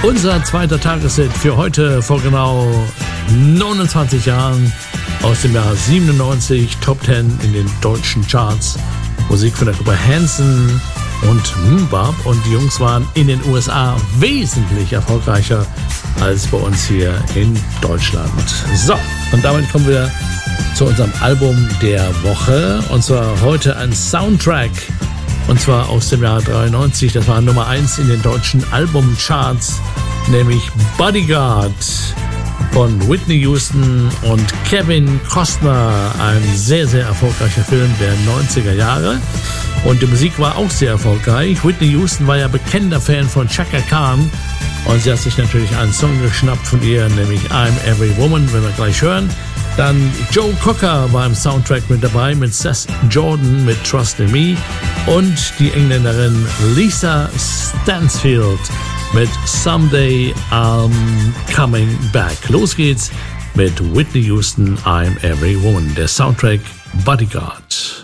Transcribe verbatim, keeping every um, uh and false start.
Unser zweiter Tageshit für heute vor genau neunundzwanzig Jahren aus dem Jahr siebenundneunzig, Top zehn in den deutschen Charts. Musik von der Gruppe Hanson und Mbop, und die Jungs waren in den U S A wesentlich erfolgreicher als bei uns hier in Deutschland. So, und damit kommen wir zu unserem Album der Woche, und zwar heute ein Soundtrack, und zwar aus dem Jahr dreiundneunzig. Das war Nummer eins in den deutschen Albumcharts, nämlich Bodyguard von Whitney Houston und Kevin Costner. Ein sehr, sehr erfolgreicher Film der neunziger Jahre. Und die Musik war auch sehr erfolgreich. Whitney Houston war ja bekennender Fan von Chaka Khan. Und sie hat sich natürlich einen Song geschnappt von ihr, nämlich I'm Every Woman, wenn wir gleich hören. Dann Joe Cocker war im Soundtrack mit dabei, mit Seth Jordan mit Trust in Me. Und die Engländerin Lisa Stansfield mit Someday I'm Coming Back. Los geht's mit Whitney Houston, I'm Every Woman, der Soundtrack Bodyguard.